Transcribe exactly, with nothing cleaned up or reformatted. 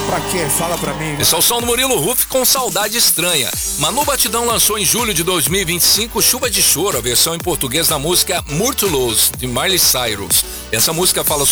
pra quê? Fala pra mim. Esse é o som do Murilo Huff com Saudade Estranha. Manu Batidão lançou em julho de dois mil e vinte e cinco Chuva de Choro, a versão em português da música Murtulos, de Miley Cyrus. Essa música fala